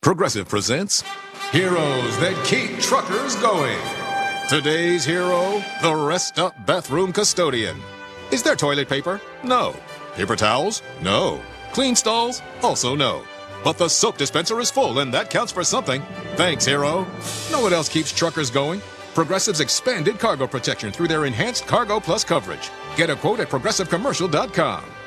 Progressive presents Heroes That Keep Truckers Going. Today's hero, the Rest Up Bathroom Custodian. Is there toilet paper? No. Paper towels? No. Clean stalls? Also no. But the soap dispenser is full, and that counts for something. Thanks, hero. Know what else keeps truckers going? Progressive's expanded cargo protection through their enhanced Cargo Plus coverage. Get a quote at progressivecommercial.com.